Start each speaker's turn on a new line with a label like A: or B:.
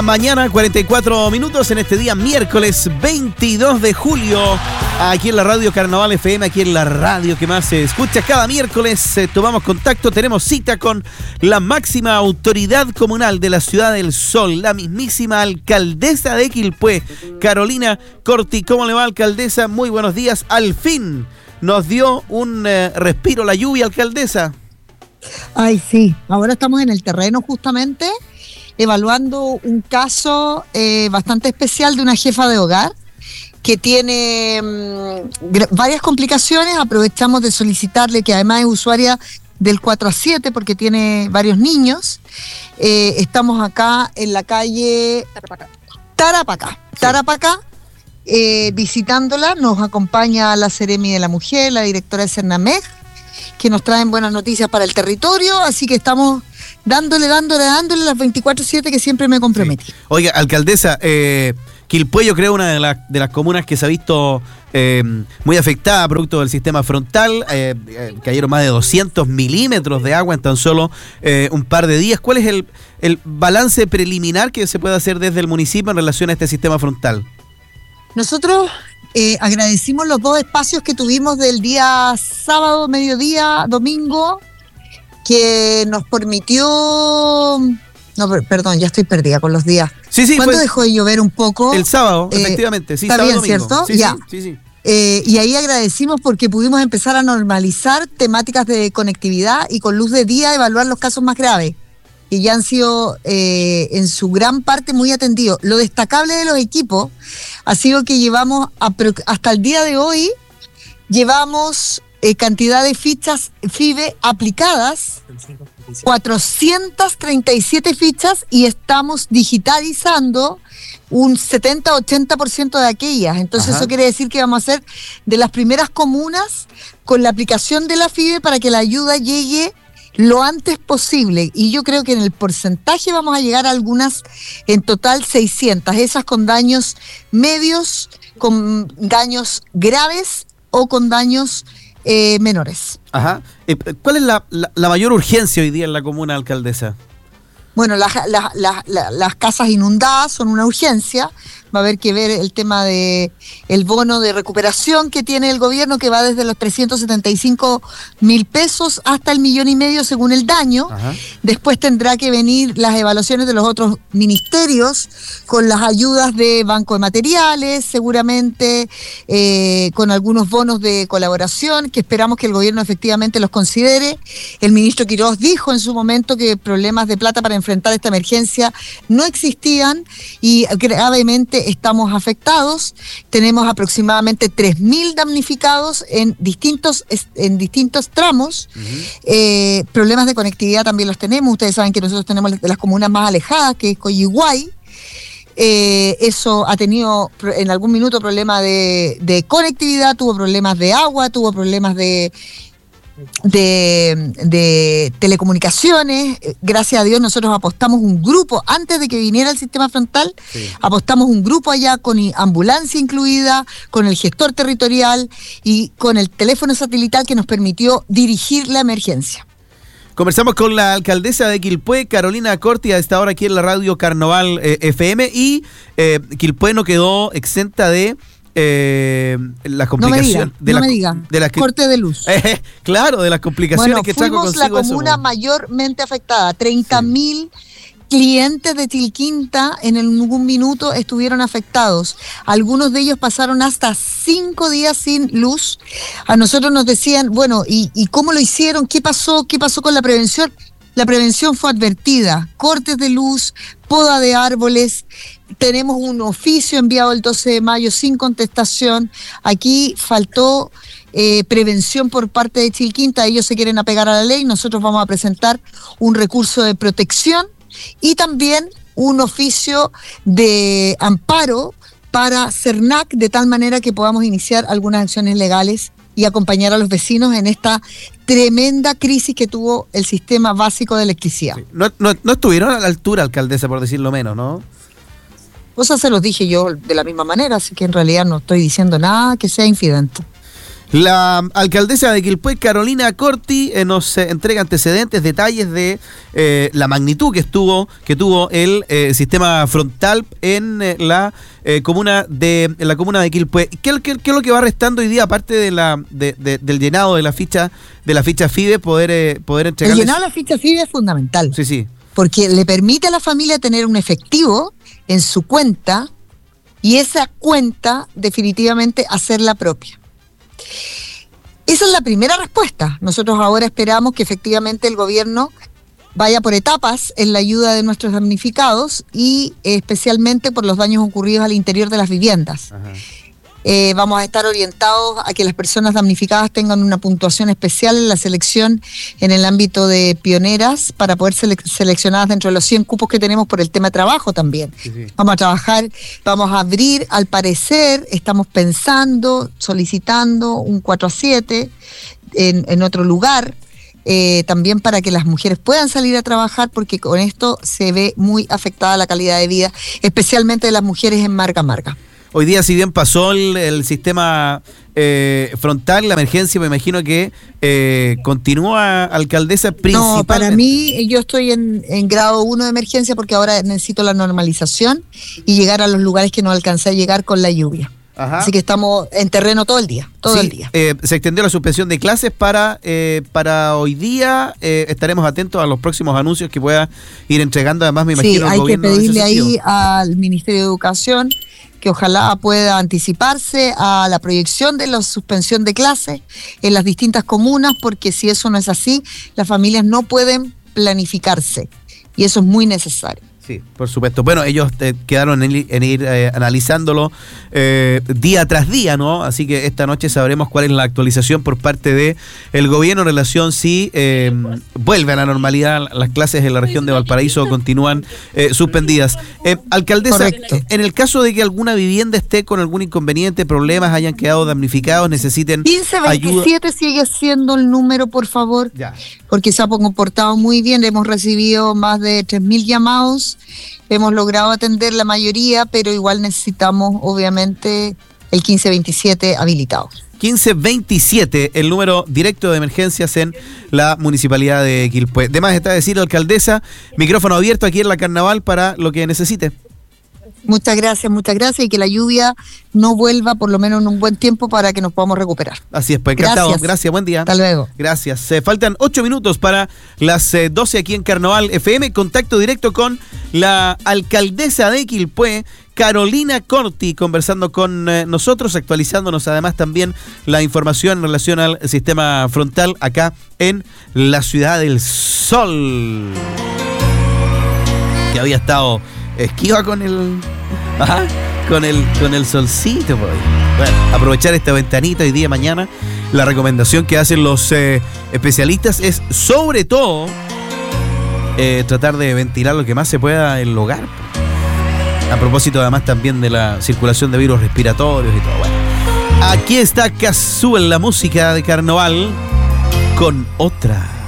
A: Mañana, 44 minutos en este día, miércoles 22 de julio, aquí en la Radio Carnaval FM, aquí en la radio que más se escucha cada miércoles. Tomamos contacto, tenemos cita con la máxima autoridad comunal de la Ciudad del Sol, la mismísima alcaldesa de Quilpué, Carolina Corti. ¿Cómo le va, alcaldesa? Muy buenos días. Al fin nos dio un respiro la lluvia, alcaldesa.
B: Ay, sí, ahora estamos en el terreno justamente evaluando un caso bastante especial de una jefa de hogar que tiene varias complicaciones. Aprovechamos de solicitarle, que además es usuaria del 4 a 7 porque tiene varios niños. Estamos acá en la calle Tarapacá, visitándola. Nos acompaña la Seremi de la Mujer, la directora de Cernamej, que nos traen buenas noticias para el territorio, así que estamos dándole las 24/7 que siempre me comprometí. Sí.
A: Oiga, alcaldesa, Quilpué, yo creo, una de las comunas que se ha visto muy afectada producto del sistema frontal. Cayeron más de 200 milímetros de agua en tan solo un par de días. ¿Cuál es el balance preliminar que se puede hacer desde el municipio en relación a este sistema frontal?
B: Nosotros agradecimos los dos espacios que tuvimos del día sábado, mediodía, domingo, que nos permitió... No, perdón, ya estoy perdida con los días.
A: Sí,
B: ¿Cuándo dejó de llover un poco?
A: El sábado, efectivamente. Sí,
B: está
A: sábado,
B: bien,
A: domingo.
B: ¿cierto?
A: Sí,
B: ya.
A: Sí.
B: Y ahí agradecimos porque pudimos empezar a normalizar temáticas de conectividad y con luz de día evaluar los casos más graves, que ya han sido en su gran parte muy atendidos. Lo destacable de los equipos ha sido que llevamos, hasta el día de hoy, llevamos cantidad de fichas FIBE aplicadas, 437 fichas, y estamos digitalizando un 70-80% de aquellas. Entonces Eso quiere decir que vamos a ser de las primeras comunas con la aplicación de la FIBE para que la ayuda llegue lo antes posible, y yo creo que en el porcentaje vamos a llegar a algunas, en total 600, esas con daños medios, con daños graves o con daños menores.
A: Ajá. ¿Cuál es la mayor urgencia hoy día en la comuna, alcaldesa?
B: Bueno, las casas inundadas son una urgencia. Va a haber que ver el tema de el bono de recuperación que tiene el gobierno, que va desde los 375.000 pesos hasta el 1,5 millones según el daño. Ajá. Después tendrá que venir las evaluaciones de los otros ministerios con las ayudas de banco de materiales, seguramente con algunos bonos de colaboración que esperamos que el gobierno efectivamente los considere. El ministro Quirós dijo en su momento que problemas de plata para enfrentar esta emergencia no existían, y gravemente estamos afectados. Tenemos aproximadamente 3.000 damnificados en distintos tramos. Uh-huh. Problemas de conectividad también los tenemos. Ustedes saben que nosotros tenemos de las comunas más alejadas, que es Coyihuay. Eso ha tenido en algún minuto problemas de conectividad, tuvo problemas de agua, tuvo problemas de telecomunicaciones. Gracias a Dios nosotros apostamos un grupo, antes de que viniera el sistema frontal, apostamos un grupo allá con ambulancia incluida, con el gestor territorial y con el teléfono satelital que nos permitió dirigir la emergencia.
A: Conversamos con la alcaldesa de Quilpué, Carolina Corti, a esta hora aquí en la Radio Carnaval FM, y Quilpué no quedó exenta de la complicación de la
B: corte de luz.
A: Claro, de las complicaciones que trajo consigo.
B: Fuimos la comuna mayormente afectada. 30.000 clientes de Chilquinta en algún minuto estuvieron afectados. Algunos de ellos pasaron hasta 5 días sin luz. A nosotros nos decían, bueno, ¿y cómo lo hicieron? ¿Qué pasó con la prevención? La prevención fue advertida: cortes de luz, poda de árboles. Tenemos un oficio enviado el 12 de mayo sin contestación. Aquí faltó prevención por parte de Chilquinta. Ellos se quieren apegar a la ley. Nosotros vamos a presentar un recurso de protección y también un oficio de amparo para CERNAC, de tal manera que podamos iniciar algunas acciones legales y acompañar a los vecinos en esta tremenda crisis que tuvo el sistema básico de electricidad.
A: Sí. No estuvieron a la altura, alcaldesa, por decirlo menos, ¿no?
B: Cosas se los dije yo de la misma manera, así que en realidad no estoy diciendo nada que sea infidente.
A: La alcaldesa de Quilpué, Carolina Corti, nos entrega antecedentes, detalles de la magnitud que tuvo el sistema frontal en la comuna de Quilpué. ¿Qué es lo que va restando hoy día, aparte del llenado de la ficha FIDE, poder entregarles?
B: El llenado de la ficha FIDE es fundamental.
A: Sí.
B: Porque le permite a la familia tener un efectivo en su cuenta y esa cuenta definitivamente hacerla propia. Esa es la primera respuesta. Nosotros ahora esperamos que efectivamente el gobierno vaya por etapas en la ayuda de nuestros damnificados y especialmente por los daños ocurridos al interior de las viviendas.
A: Ajá.
B: Vamos a estar orientados a que las personas damnificadas tengan una puntuación especial en la selección en el ámbito de pioneras para poder ser seleccionadas dentro de los 100 cupos que tenemos por el tema de trabajo también.
A: Sí.
B: Vamos a trabajar, vamos a abrir, al parecer, estamos pensando, solicitando un 4-7 en otro lugar, también para que las mujeres puedan salir a trabajar, porque con esto se ve muy afectada la calidad de vida, especialmente de las mujeres en Marga.
A: Hoy día, si bien pasó el sistema frontal, la emergencia, me imagino que continúa, alcaldesa, principalmente.
B: No, para mí, yo estoy en grado 1 de emergencia porque ahora necesito la normalización y llegar a los lugares que no alcancé a llegar con la lluvia.
A: Ajá.
B: Así que estamos en terreno todo el día.
A: Se extendió la suspensión de clases para hoy día. Estaremos atentos a los próximos anuncios que pueda ir entregando, además, me imagino, el gobierno.
B: Hay que pedirle ahí al Ministerio de Educación que ojalá pueda anticiparse a la proyección de la suspensión de clases en las distintas comunas, porque si eso no es así, las familias no pueden planificarse y eso es muy necesario.
A: Sí, por supuesto. Bueno, ellos quedaron en ir analizándolo día tras día, ¿no? Así que esta noche sabremos cuál es la actualización por parte de el gobierno en relación si vuelve a la normalidad las clases en la región de Valparaíso o continúan suspendidas. Alcaldesa,
B: correcto.
A: En el caso de que alguna vivienda esté con algún inconveniente, problemas, hayan quedado damnificados, necesiten
B: 1527 ayuda. Sigue siendo el número, por favor,
A: ya.
B: Porque se ha comportado muy bien. Hemos recibido más de 3.000 llamados. Hemos logrado atender la mayoría, pero igual necesitamos, obviamente, el 1527 habilitado.
A: 1527, el número directo de emergencias en la Municipalidad de Quilpué. De más está decir, alcaldesa, micrófono abierto aquí en la Carnaval para lo que necesite.
B: Muchas gracias y que la lluvia no vuelva por lo menos en un buen tiempo para que nos podamos recuperar.
A: Así es, pues encantado. Gracias, buen día.
B: Hasta luego.
A: Gracias. Faltan 8 minutos para las 12 aquí en Carnaval FM. Contacto directo con la alcaldesa de Quilpué, Carolina Corti, conversando con nosotros, actualizándonos además también la información en relación al sistema frontal acá en la Ciudad del Sol, que había estado esquiva con el solcito por ahí. Bueno, aprovechar esta ventanita hoy día, mañana. La recomendación que hacen los especialistas es sobre todo tratar de ventilar lo que más se pueda el hogar. A propósito además también de la circulación de virus respiratorios y todo. Bueno, aquí está Cazú en la música de Carnaval con otra.